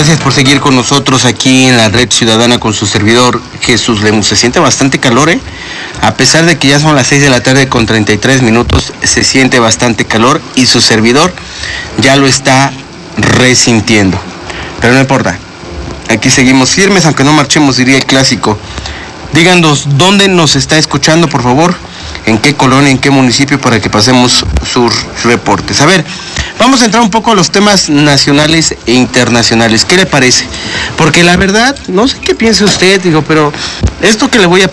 Gracias por seguir con nosotros aquí en la Red Ciudadana con su servidor Jesús Lemus. Se siente bastante calor, a pesar de que ya son las 6 de la tarde con 33 minutos, se siente bastante calor y su servidor ya lo está resintiendo. Pero no importa, aquí seguimos firmes, aunque no marchemos, diría el clásico. Díganos dónde nos está escuchando, por favor, en qué colonia, en qué municipio, para que pasemos sus reportes. A ver, vamos a entrar un poco a los temas nacionales e internacionales. ¿Qué le parece? Porque la verdad, no sé qué piense usted, pero esto que le voy a